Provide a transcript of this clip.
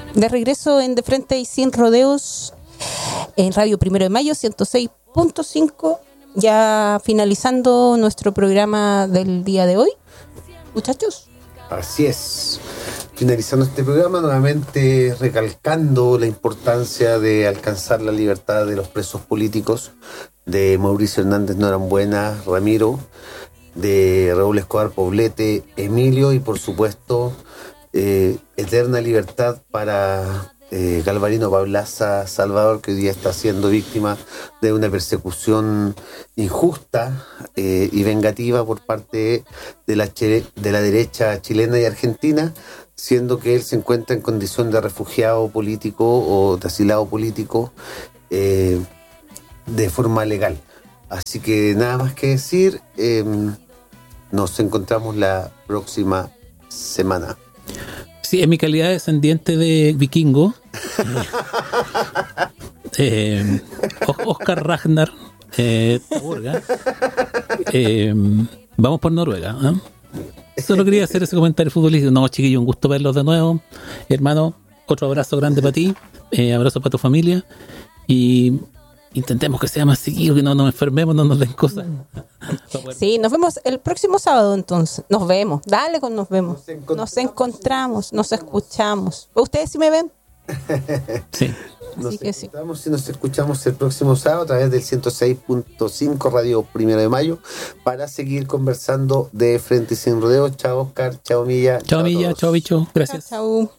De regreso en De Frente y Sin Rodeos en Radio Primero de Mayo 106.5, ya finalizando nuestro programa del día de hoy, muchachos. Así es, finalizando este programa, nuevamente recalcando la importancia de alcanzar la libertad de los presos políticos, de Mauricio Hernández Norambuena Ramiro, de Raúl Escobar Poblete, Emilio, y por supuesto eterna libertad para Galvarino Pablaza Salvador, que hoy día está siendo víctima de una persecución injusta y vengativa por parte de la derecha chilena y argentina, siendo que él se encuentra en condición de refugiado político o de asilado político de forma legal. Así que nada más que decir, nos encontramos la próxima semana. Sí, en mi calidad de descendiente de vikingo, Oscar Ragnar Taborga, vamos por Noruega, ¿eh? Solo quería hacer ese comentario futbolístico. No, chiquillo, un gusto verlos de nuevo. Hermano, otro abrazo grande para ti, abrazo para tu familia, y intentemos que sea más seguido, que no nos enfermemos, no nos den cosas. Sí, nos vemos el próximo sábado entonces. Nos vemos, dale con nos vemos. Nos encontramos, nos escuchamos. ¿Ustedes sí me ven? Sí. Nos escuchamos el próximo sábado a través del 106.5 Radio Primero de Mayo para seguir conversando de Frente y Sin Rodeo. Chao Oscar, chao Milla. Chao Milla, chao Bicho, gracias. Chao.